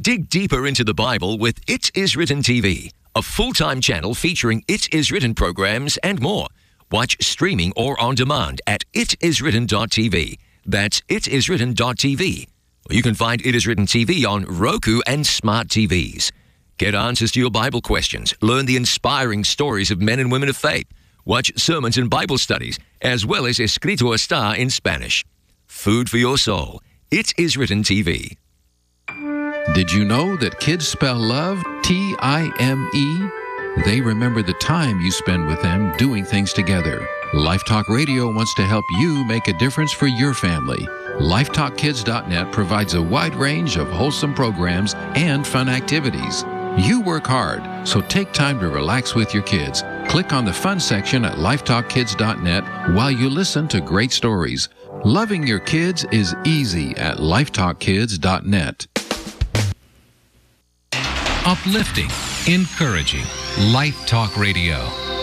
Dig deeper into the Bible with It Is Written TV, a full-time channel featuring It Is Written programs and more. Watch streaming or on demand at itiswritten.tv. That's itiswritten.tv. You can find It Is Written TV on Roku and smart TVs. Get answers to your Bible questions. Learn the inspiring stories of men and women of faith. Watch sermons and Bible studies, as well as Escrito Está in Spanish. Food for your soul. It Is Written TV. Did you know that kids spell love T-I-M-E? They remember the time you spend with them doing things together. Life Talk Radio wants to help you make a difference for your family. LifeTalkKids.net provides a wide range of wholesome programs and fun activities. You work hard, so take time to relax with your kids. Click on the fun section at LifeTalkKids.net while you listen to great stories. Loving your kids is easy at LifeTalkKids.net. Uplifting, encouraging, Life Talk Radio.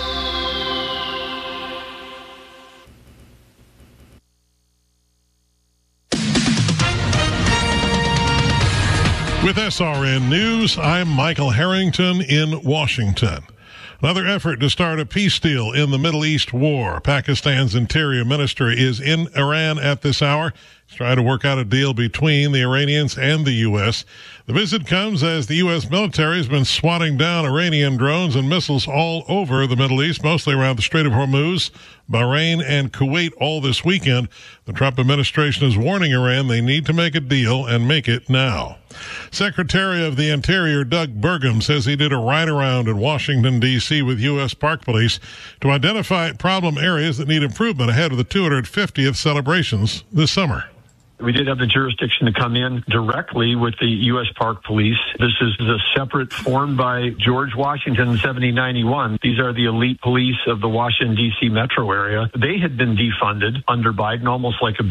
With SRN News, I'm Michael Harrington in Washington. Another effort to start a peace deal in the Middle East war. Pakistan's Interior Minister is in Iran at this hour. He's trying to work out a deal between the Iranians and the U.S. The visit comes as the U.S. military has been swatting down Iranian drones and missiles all over the Middle East, mostly around the Strait of Hormuz, Bahrain, and Kuwait all this weekend. The Trump administration is warning Iran they need to make a deal and make it now. Secretary of the Interior Doug Burgum says he did a ride-around in Washington, D.C. with U.S. Park Police to identify problem areas that need improvement ahead of the 250th celebrations this summer. We did have the jurisdiction to come in directly with the U.S. Park Police. This is a separate formed by George Washington in 1791. These are the elite police of the Washington, D.C. metro area. They had been defunded under Biden, almost like a